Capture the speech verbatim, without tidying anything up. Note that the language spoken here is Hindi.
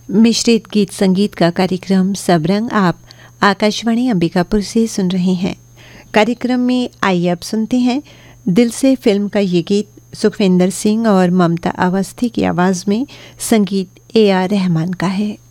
मिश्रित गीत संगीत का कार्यक्रम सबरंग आप आकाशवाणी अंबिकापुर से सुन रहे हैं। कार्यक्रम में आइए अब सुनते हैं दिल से फिल्म का ये गीत सुखविंदर सिंह और ममता अवस्थी की आवाज़ में। संगीत ए आर रहमान का है।